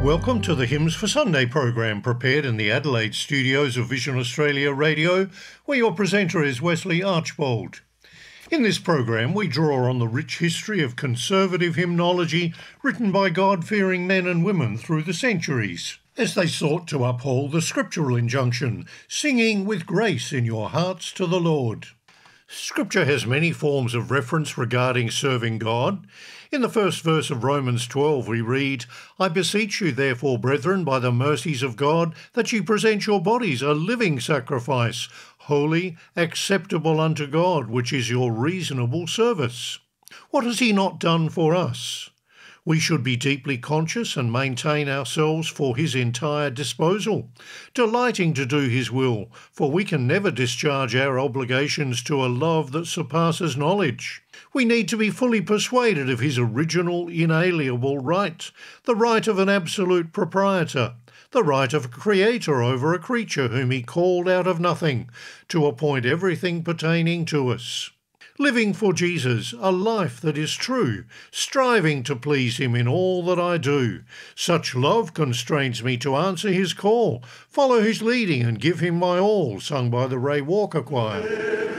Welcome to the Hymns for Sunday program, prepared in the Adelaide studios of Vision Australia Radio, where your presenter is Wesley Archbold. In this program, we draw on the rich history of conservative hymnology written by God-fearing men and women through the centuries, as they sought to uphold the scriptural injunction, singing with grace in your hearts to the Lord. Scripture has many forms of reference regarding serving God. In the first verse of Romans 12 we read, "I beseech you therefore, brethren, by the mercies of God, that ye present your bodies a living sacrifice, holy, acceptable unto God, which is your reasonable service." What has he not done for us? We should be deeply conscious and maintain ourselves for his entire disposal, delighting to do his will, for we can never discharge our obligations to a love that surpasses knowledge. We need to be fully persuaded of his original, inalienable right, the right of an absolute proprietor, the right of a creator over a creature whom he called out of nothing, to appoint everything pertaining to us. Living for Jesus, a life that is true, striving to please him in all that I do. Such love constrains me to answer his call, follow his leading and give him my all, sung by the Ray Walker Choir.